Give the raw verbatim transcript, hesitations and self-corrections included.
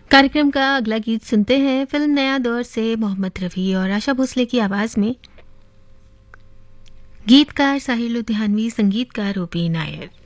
कार्यक्रम का अगला गीत सुनते हैं फिल्म नया दौर से मोहम्मद रफ़ी और आशा भोसले की आवाज में। गीतकार साहिल लुधियानवी, संगीतकार ओपी नायर।